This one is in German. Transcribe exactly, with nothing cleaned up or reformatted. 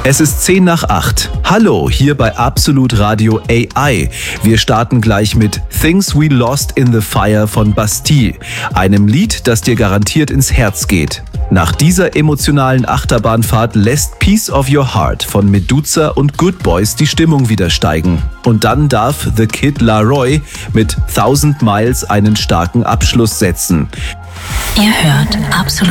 Es ist zehn nach acht. Hallo, hier bei Absolut Radio A I. Wir starten gleich mit Things We Lost in the Fire von Bastille, einem Lied, das dir garantiert ins Herz geht. Nach dieser emotionalen Achterbahnfahrt lässt Piece of Your Heart von Meduza und Good Boys die Stimmung wieder steigen. Und dann darf The Kid Laroi mit Thousand Miles einen starken Abschluss setzen. Ihr hört Absolut